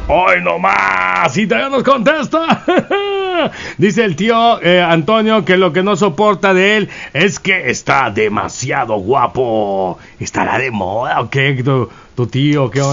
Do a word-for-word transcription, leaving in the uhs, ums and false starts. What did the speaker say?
Hoy no más. Y todavía nos contesta. Dice el tío eh, Antonio que lo que no soporta de él es que está demasiado guapo. ¿Estará de moda o qué? Tu, tu tío, ¿qué onda?